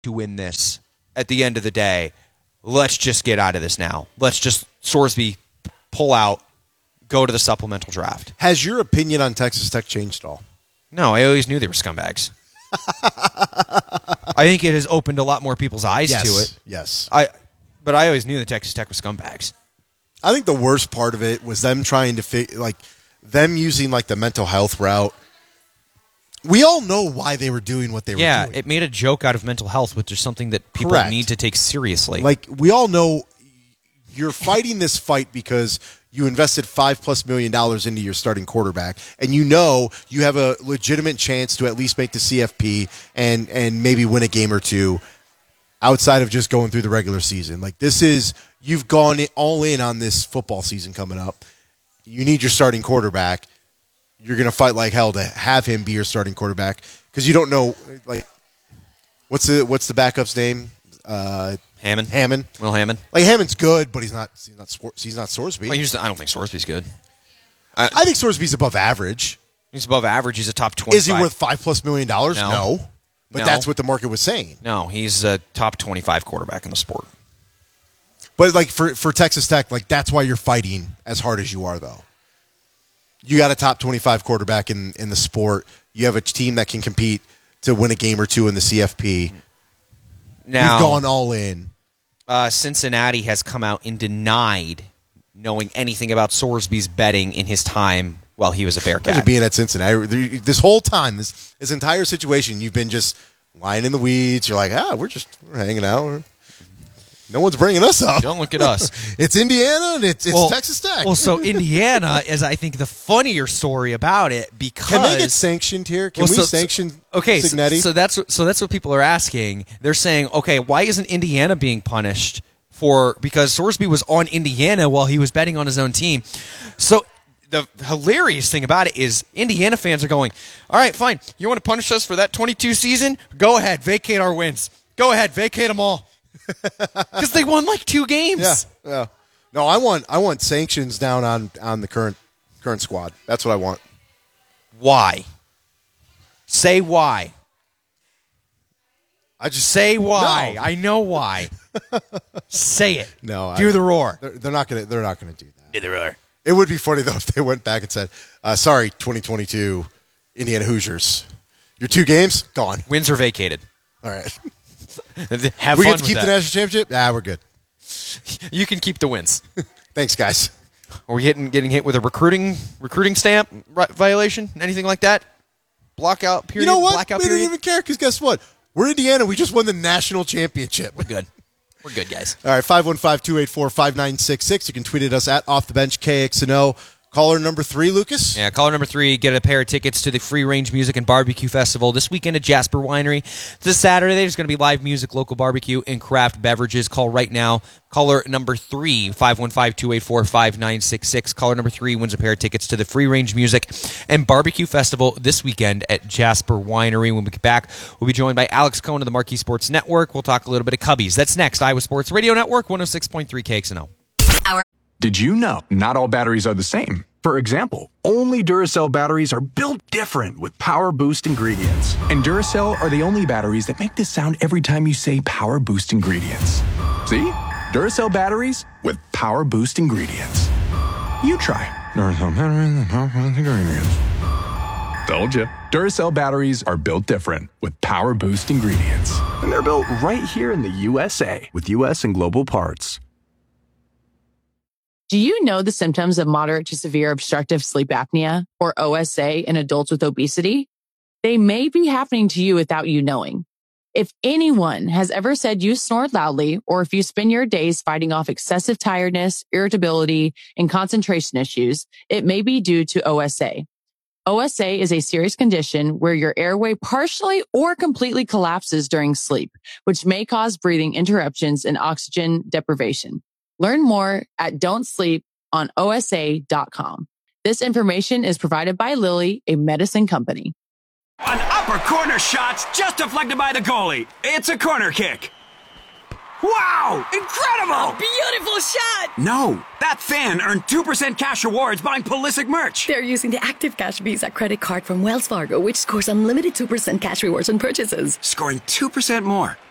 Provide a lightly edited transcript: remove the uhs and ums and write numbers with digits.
to win this at the end of the day. Let's just get out of this now. Let's just, Sorsby, pull out, go to the supplemental draft. Has your opinion on Texas Tech changed at all? No, I always knew they were scumbags. I think it has opened a lot more people's eyes to it. Yes. But I always knew that Texas Tech was scumbags. I think the worst part of it was them trying to them using the mental health route. We all know why they were doing what they were doing. Yeah, it made a joke out of mental health, which is something that people need to take seriously. We all know you're fighting this fight because you invested $5+ million into your starting quarterback, and you know you have a legitimate chance to at least make the CFP and maybe win a game or two outside of just going through the regular season. You've gone all in on this football season coming up. You need your starting quarterback. You're going to fight like hell to have him be your starting quarterback because you don't know, what's the backup's name? Hammond. Will Hammond. Hammond's good, but he's not Sorsby. Well, I don't think Sorsby's good. I think Sorsby's above average. He's above average. He's a top 25. Is he worth $5+ million? No. But that's what the market was saying. No, he's a top 25 quarterback in the sport. But for Texas Tech, that's why you're fighting as hard as you are, though. You got a top 25 quarterback in the sport. You have a team that can compete to win a game or two in the CFP. Now, you've gone all in. Cincinnati has come out and denied knowing anything about Sorsby's betting in his time while he was a Bearcat. Imagine being at Cincinnati. This whole time, this entire situation, you've been just lying in the weeds. You're like, we're hanging out. No one's bringing us up. Don't look at us. It's Indiana and it's Texas Tech. Well, so Indiana is, I think, the funnier story about it because can they get sanctioned here? Can we sanction Cignetti? So that's what people are asking. They're saying, okay, why isn't Indiana being punished because Sorsby was on Indiana while he was betting on his own team? So the hilarious thing about it is Indiana fans are going, all right, fine. You want to punish us for that 22 season? Go ahead, vacate our wins. Go ahead, vacate them all. Because they won 2 games. Yeah. No, I want sanctions down on the current squad. That's what I want. Why? Say why. Say why. No. I know why. Say it. No. Do the roar. They're not gonna do that. Do the roar. It would be funny though if they went back and said, "Sorry, 2022 Indiana Hoosiers, your 2 games gone. Wins are vacated. All right." Have we fun get to keep the national championship? We're good. You can keep the wins. Thanks, guys. Are we getting hit with a recruiting stamp violation? Anything like that? Blackout period? You know what? Blackout we period? don't even care because guess what? We're Indiana. We just won the national championship. We're good. We're good, guys. All right, 515-284-5966. You can tweet at us at OffTheBenchKXNO. Caller number 3, Lucas? Yeah, caller number 3, get a pair of tickets to the Free Range Music and Barbecue Festival this weekend at Jasper Winery. This Saturday, there's going to be live music, local barbecue, and craft beverages. Call right now. Caller number 3, 515-284-5966. Caller number 3 wins a pair of tickets to the Free Range Music and Barbecue Festival this weekend at Jasper Winery. When we get back, we'll be joined by Alex Cohen of the Marquee Sports Network. We'll talk a little bit of Cubbies. That's next. Iowa Sports Radio Network, 106.3 KXNO. Did you know not all batteries are the same? For example, only Duracell batteries are built different with Power Boost ingredients. And Duracell are the only batteries that make this sound every time you say Power Boost ingredients. See? Duracell batteries with Power Boost ingredients. You try. Duracell batteries with Power Boost ingredients. Told you. Duracell batteries are built different with Power Boost ingredients. And they're built right here in the USA with US and global parts. Do you know the symptoms of moderate to severe obstructive sleep apnea, or OSA, in adults with obesity? They may be happening to you without you knowing. If anyone has ever said you snore loudly, or if you spend your days fighting off excessive tiredness, irritability, and concentration issues, it may be due to OSA. OSA is a serious condition where your airway partially or completely collapses during sleep, which may cause breathing interruptions and oxygen deprivation. Learn more at don'tsleeponosa.com. This information is provided by Lilly, a medicine company. An upper corner shot's just deflected by the goalie. It's a corner kick. Wow! Incredible! Beautiful shot! No, that fan earned 2% cash rewards buying Pulisic merch. They're using the Active Cash Visa credit card from Wells Fargo, which scores unlimited 2% cash rewards on purchases. Scoring 2% more.